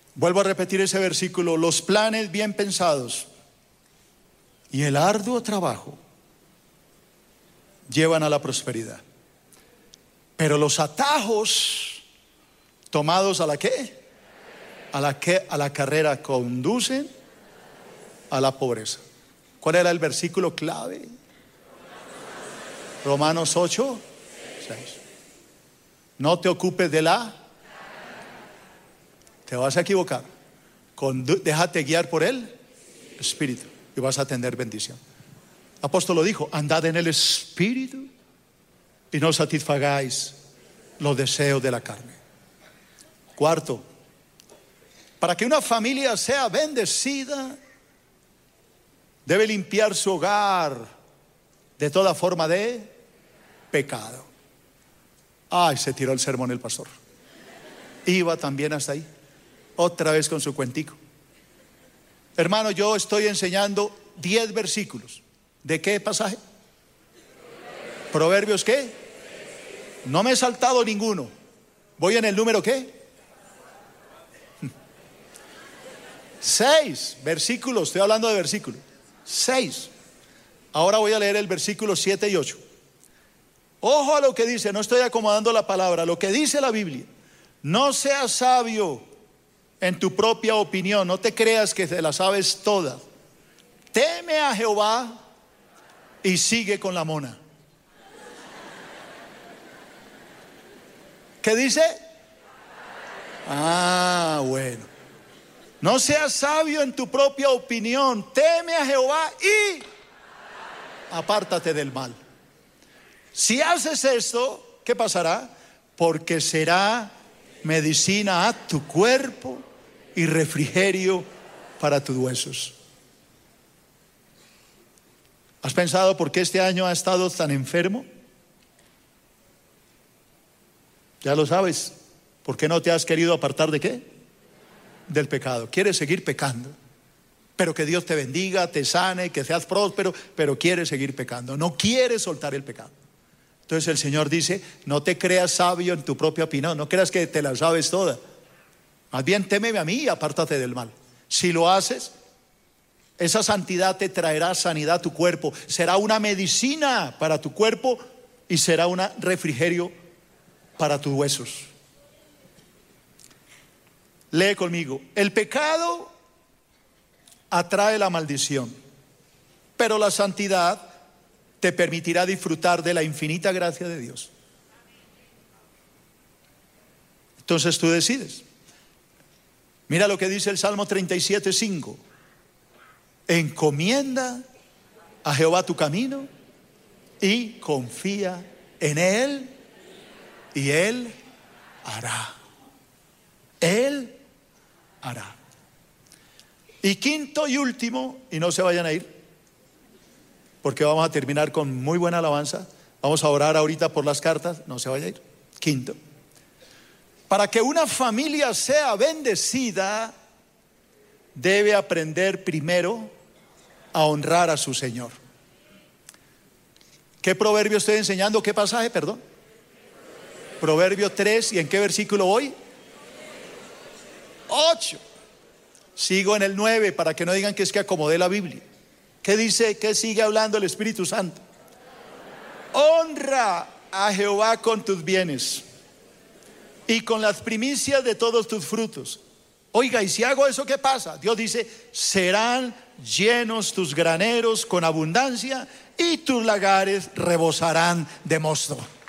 Vuelvo a repetir ese versículo: los planes bien pensados y el arduo trabajo llevan a la prosperidad, pero los atajos tomados ¿a la qué? A la carrera conducen a la pobreza. ¿Cuál era el versículo clave? Romanos 8, 6. No te ocupes de te vas a equivocar. Déjate guiar por el Espíritu y vas a tener bendición. El apóstol lo dijo: andad en el Espíritu y no satisfagáis los deseos de la carne. Cuarto, para que una familia sea bendecida, debe limpiar su hogar de toda forma de pecado. Ay, se tiró el sermón el pastor. Iba también hasta ahí, otra vez con su cuentico. Hermano, yo estoy enseñando 10 versículos. ¿De qué pasaje? ¿Proverbios qué? No me he saltado ninguno. ¿Voy en el número qué? 6 versículos, estoy hablando de versículos. 6. Ahora voy a leer el versículo 7 y 8. Ojo a lo que dice, no estoy acomodando la palabra, lo que dice la Biblia. No seas sabio en tu propia opinión, no te creas que te la sabes toda. Teme a Jehová y sigue con la mona. ¿Qué dice? Bueno. No seas sabio en tu propia opinión, teme a Jehová y apártate del mal. Si haces esto, ¿qué pasará? Porque será medicina a tu cuerpo y refrigerio para tus huesos. ¿Has pensado por qué este año has estado tan enfermo? Ya lo sabes. ¿Por qué no te has querido apartar de qué? Del pecado. Quieres seguir pecando, pero que Dios te bendiga, te sane, que seas próspero, pero quieres seguir pecando, no quieres soltar el pecado. Entonces el Señor dice: no te creas sabio en tu propia opinión, no creas que te la sabes toda. Más bien témeme a mí y apártate del mal. Si lo haces, esa santidad te traerá sanidad a tu cuerpo, será una medicina para tu cuerpo y será un refrigerio para tus huesos. Lee conmigo: el pecado atrae la maldición, pero la santidad te permitirá disfrutar de la infinita gracia de Dios. Entonces tú decides. Mira lo que dice el Salmo 37:5. Encomienda a Jehová tu camino y confía en Él y Él hará. Él hará. Y quinto y último, y no se vayan a ir, porque vamos a terminar con muy buena alabanza. Vamos a orar ahorita por las cartas, no se vaya a ir. Quinto, para que una familia sea bendecida, debe aprender primero a honrar a su Señor. ¿Qué proverbio estoy enseñando? ¿Qué pasaje? Perdón. Proverbio 3, ¿y en qué versículo voy? 8. Sigo en el 9 para que no digan que es que acomodé la Biblia. ¿Qué dice? ¿Qué sigue hablando el Espíritu Santo? Honra a Jehová con tus bienes y con las primicias de todos tus frutos. Oiga, y si hago eso, ¿qué pasa? Dios dice: serán llenos tus graneros con abundancia y tus lagares rebosarán de mosto.